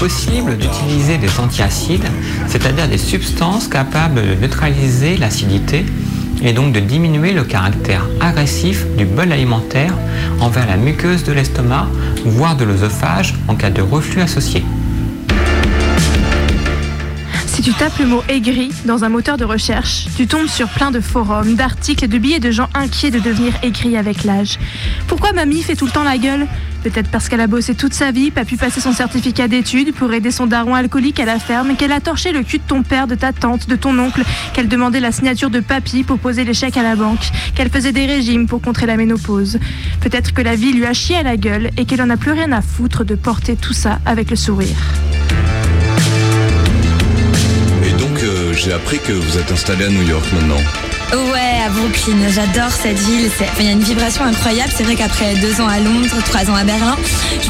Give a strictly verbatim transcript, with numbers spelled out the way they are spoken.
Possible d'utiliser des antiacides, c'est-à-dire des substances capables de neutraliser l'acidité et donc de diminuer le caractère agressif du bol alimentaire envers la muqueuse de l'estomac, voire de l'œsophage en cas de reflux associé. Si tu tapes le mot aigri dans un moteur de recherche, tu tombes sur plein de forums, d'articles et de billets de gens inquiets de devenir aigris avec l'âge. Pourquoi mamie fait tout le temps la gueule ? Peut-être parce qu'elle a bossé toute sa vie, pas pu passer son certificat d'études pour aider son daron alcoolique à la ferme, qu'elle a torché le cul de ton père, de ta tante, de ton oncle, qu'elle demandait la signature de papy pour poser les chèques à la banque, qu'elle faisait des régimes pour contrer la ménopause. Peut-être que la vie lui a chié à la gueule et qu'elle en a plus rien à foutre de porter tout ça avec le sourire. Et donc, euh, j'ai appris que vous êtes installé à New York maintenant. Ouais, à Brooklyn, j'adore cette ville, il y a une vibration incroyable, c'est vrai qu'après deux ans à Londres, trois ans à Berlin, je